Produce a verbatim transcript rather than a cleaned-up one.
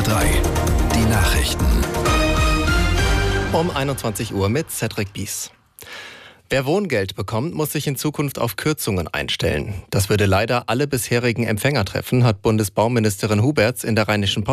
drei, die Nachrichten. Um einundzwanzig Uhr mit Cedric Bies. Wer Wohngeld bekommt, muss sich in Zukunft auf Kürzungen einstellen. Das würde leider alle bisherigen Empfänger treffen, hat Bundesbauministerin Huberts in der Rheinischen Post